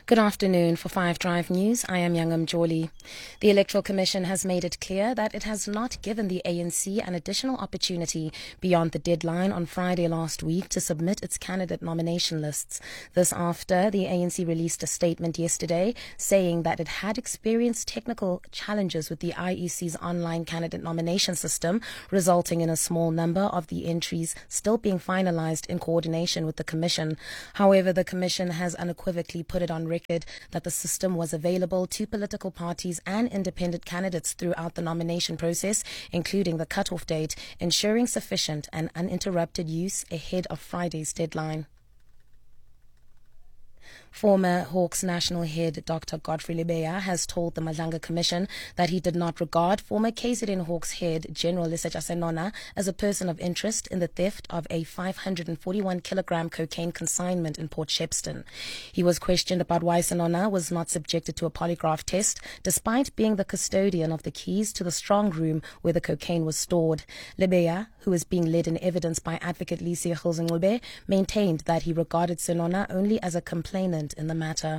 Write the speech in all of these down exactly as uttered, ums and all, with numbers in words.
Good afternoon. For Five Drive News, I am Yangam Joli. The Electoral Commission has made it clear that it has not given the A N C an additional opportunity beyond the deadline on Friday last week to submit its candidate nomination lists. This after the A N C released a statement yesterday saying that it had experienced technical challenges with the I E C's online candidate nomination system, resulting in a small number of the entries still being finalized in coordination with the Commission. However, the Commission has unequivocally put it on record that the system was available to political parties and independent candidates throughout the nomination process, including the cutoff date, ensuring sufficient and uninterrupted use ahead of Friday's deadline. Former Hawks national head Doctor Godfrey Lebeya has told the Madlanga Commission that he did not regard former K Z N Hawks head General Lesetja Senona as a person of interest in the theft of a five hundred forty-one kilogram cocaine consignment in Port Shepstone. He was questioned about why Senona was not subjected to a polygraph test, despite being the custodian of the keys to the strong room where the cocaine was stored. Lebeya, who is being led in evidence by advocate Lisi Khilzingube, maintained that he regarded Senona only as a complainant in the matter.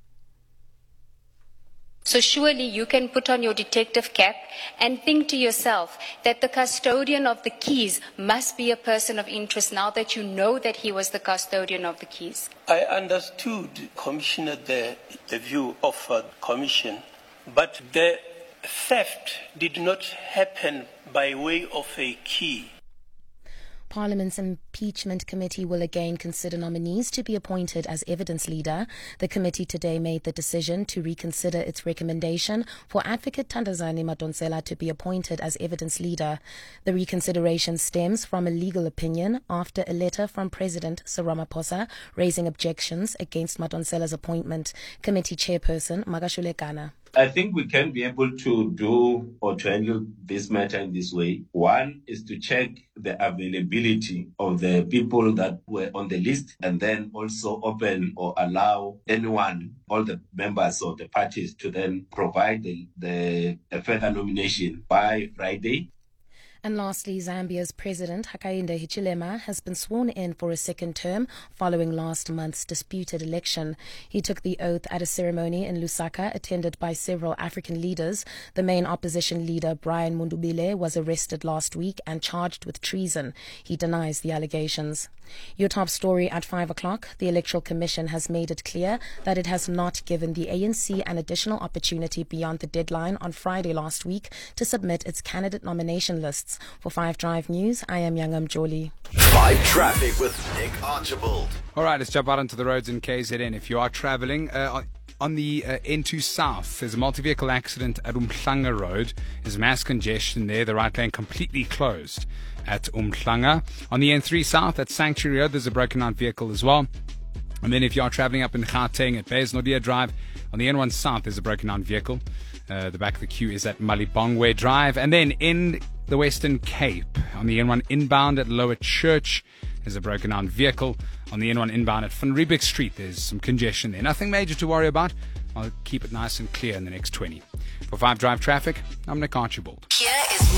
So surely you can put on your detective cap and think to yourself that the custodian of the keys must be a person of interest now that you know that he was the custodian of the keys. I understood, Commissioner, the, the view of uh, the Commission, but the theft did not happen by way of a key. Parliament's impeachment committee will again consider nominees to be appointed as evidence leader. The committee today made the decision to reconsider its recommendation for Advocate Thandazani Madonsela to be appointed as evidence leader. The reconsideration stems from a legal opinion after a letter from President Cyril Ramaphosa raising objections against Madonsela's appointment. Committee chairperson Magashule Kana. I think we can be able to do or to handle this matter in this way. One is to check the availability of the people that were on the list, and then also open or allow anyone, all the members of the parties, to then provide the, the a further nomination by Friday. And lastly, Zambia's President Hakainde Hichilema has been sworn in for a second term following last month's disputed election. He took the oath at a ceremony in Lusaka attended by several African leaders. The main opposition leader, Brian Mundubile, was arrested last week and charged with treason. He denies the allegations. Your top story at five o'clock. The Electoral Commission has made it clear that it has not given the A N C an additional opportunity beyond the deadline on Friday last week to submit its candidate nomination lists. For Five Drive News, I am Yangam Joli. Five Traffic with Nick Archibald. All right, let's jump out onto the roads in K Z N. If you are traveling uh, on the uh, N two South, there's a multi-vehicle accident at Umhlanga Road. There's mass congestion there. The right lane completely closed at Umhlanga. On the N three South at Sanctuary Road, there's a broken out vehicle as well. And then if you are traveling up in Gauteng at Bayes Nordia Drive, on the N one South, there's a broken out vehicle. Uh, the back of the queue is at Malibongwe Drive. And then in the Western Cape, on the N one inbound at Lower Church, there's a broken down vehicle. On the N one inbound at Van Riebeeck Street, there's some congestion there. Nothing major to worry about. I'll keep it nice and clear in the next twenty. For Five Drive Traffic, I'm Nick Archibald. Here is